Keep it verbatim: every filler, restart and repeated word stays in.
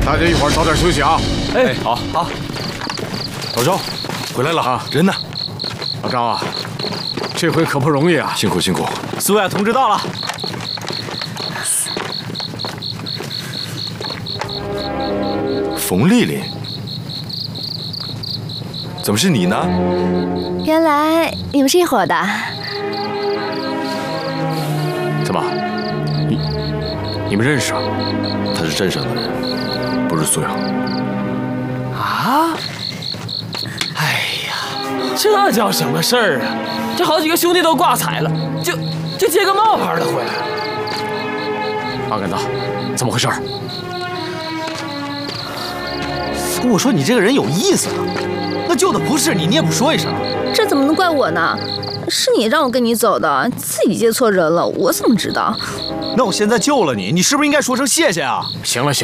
大家一会儿早点休息啊！ 哎，好，好。老赵，回来了啊！人呢？ 老张啊，这回可不容易啊！ 辛苦辛苦。 苏雅同志到了。 冯丽丽，怎么是你呢？ 原来你们是一伙的。 怎么？你你们认识啊？ 他是镇上的人，不是苏阳。 啊？哎呀，这叫什么事儿啊？这好几个兄弟都挂彩了，就就接个冒牌的回来。 阿甘子，怎么回事？ 我说你这个人有意思啊，那救的不是你，你也不说一声。 这怎么能怪我呢？是你让我跟你走的，自己接错人了，我怎么知道？ 那我现在救了你，你是不是应该说声谢谢啊？ 行了行